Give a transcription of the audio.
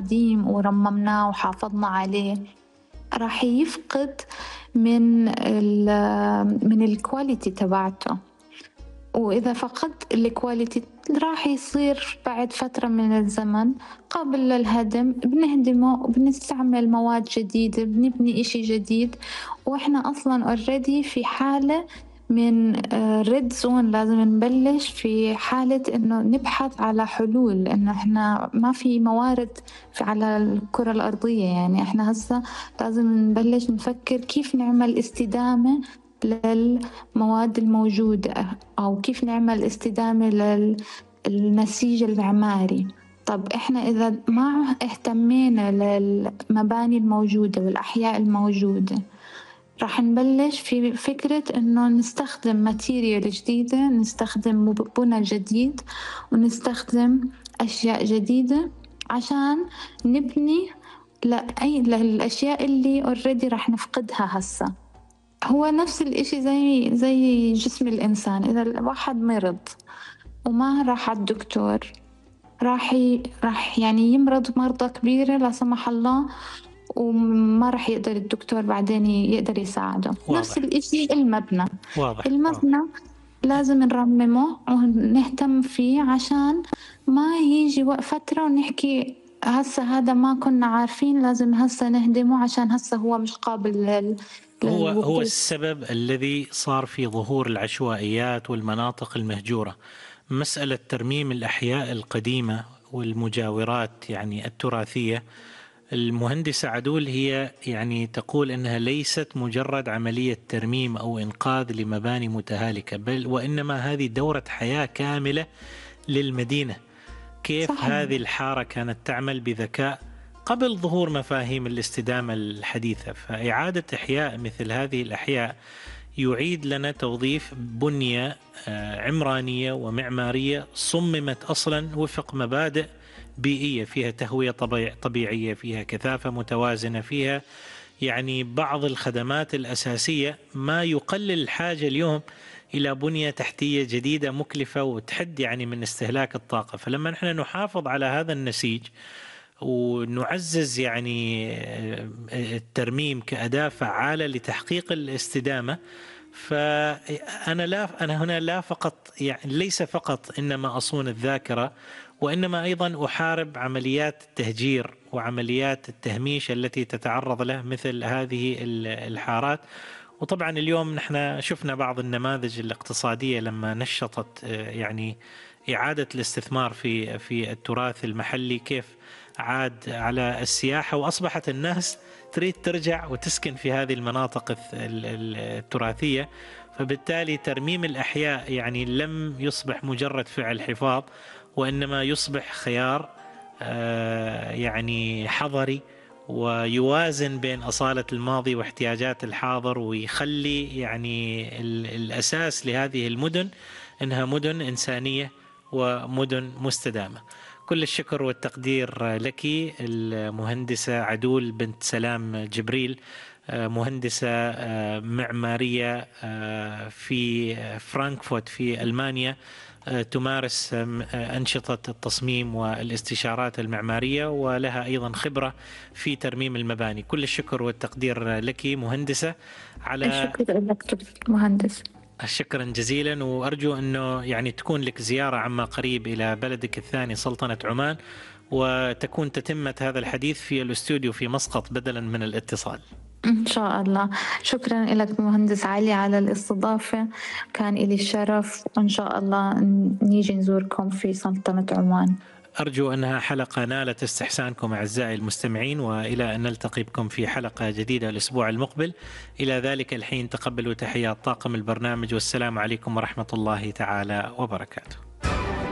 قديم ورممناه وحافظنا عليه راح يفقد من الكواليتي تبعته. وإذا فقد الكواليتي راح يصير بعد فترة من الزمن قابل للهدم، بنهدمه وبنستعمل مواد جديدة، بنبني إشي جديد، وإحنا أصلاً already في حالة من ريد زون. لازم نبلش في حالة إنه نبحث على حلول، لأنه إحنا ما في موارد على الكرة الأرضية. يعني إحنا هسا لازم نبلش نفكر كيف نعمل استدامة للمواد الموجودة، أو كيف نعمل استدامة للنسيج المعماري. طب إحنا إذا ما اهتمينا للمباني الموجودة والأحياء الموجودة، راح نبلش في فكرة إنه نستخدم ماتيريال جديدة، نستخدم بنى جديد، ونستخدم أشياء جديدة عشان نبني للأشياء اللي already راح نفقدها هسا. هو نفس الإشي زي جسم الإنسان. إذا الواحد مرض وما راح على الدكتور راح يعني يمرض مرضى كبيرة لا سمح الله، وما راح يقدر الدكتور بعدين يقدر يساعده. واضح. نفس الإشي المبنى. واضح. المبنى لازم نرممه ونهتم فيه عشان ما يجي فترة ونحكي هسا هذا ما كنا عارفين، لازم هسا نهدمه عشان هسا هو مش قابل هو السبب الذي صار في ظهور العشوائيات والمناطق المهجورة. مسألة ترميم الأحياء القديمة والمجاورات يعني التراثية، المهندسة عدول هي يعني تقول أنها ليست مجرد عملية ترميم أو إنقاذ لمباني متهالكة، بل وإنما هذه دورة حياة كاملة للمدينة. كيف صحيح. هذه الحارة كانت تعمل بذكاء قبل ظهور مفاهيم الاستدامة الحديثة، فإعادة إحياء مثل هذه الأحياء يعيد لنا توظيف بنية عمرانية ومعمارية صممت أصلا وفق مبادئ بيئية، فيها تهوية طبيعية، فيها كثافة متوازنة، فيها يعني بعض الخدمات الأساسية، ما يقلل الحاجة اليوم إلى بنية تحتية جديدة مكلفة وتحد يعني من استهلاك الطاقة. فلما نحن نحافظ على هذا النسيج ونعزز يعني الترميم كأداة فعالة لتحقيق الاستدامة، فأنا هنا لا فقط يعني ليس فقط إنما أصون الذاكرة، وإنما أيضا أحارب عمليات التهجير وعمليات التهميش التي تتعرض له مثل هذه الحارات. وطبعا اليوم نحن شفنا بعض النماذج الاقتصادية لما نشطت يعني إعادة الاستثمار في التراث المحلي، كيف عاد على السياحة وأصبحت الناس تريد ترجع وتسكن في هذه المناطق التراثية. فبالتالي ترميم الأحياء يعني لم يصبح مجرد فعل حفاظ، وإنما يصبح خيار يعني حضري ويوازن بين أصالة الماضي واحتياجات الحاضر، ويخلي يعني الأساس لهذه المدن إنها مدن إنسانية ومدن مستدامة. كل الشكر والتقدير لك المهندسة عدول بنت سلام جبريل، مهندسة معمارية في فرانكفورت في ألمانيا، تمارس أنشطة التصميم والاستشارات المعمارية، ولها أيضا خبرة في ترميم المباني. كل الشكر والتقدير لك مهندسة. على الشكر لك مهندس. شكرا جزيلا، وأرجو أنه يعني تكون لك زيارة عما قريب إلى بلدك الثاني سلطنة عمان، وتكون تتمة هذا الحديث في الاستوديو في مسقط بدلا من الاتصال إن شاء الله. شكرا لك مهندس علي على الاستضافة، كان لي الشرف، وإن شاء الله نيجي نزوركم في سلطنة عمان. أرجو أنها حلقة نالت استحسانكم أعزائي المستمعين، وإلى أن نلتقي بكم في حلقة جديدة الأسبوع المقبل. إلى ذلك الحين تقبلوا تحيات طاقم البرنامج، والسلام عليكم ورحمة الله تعالى وبركاته.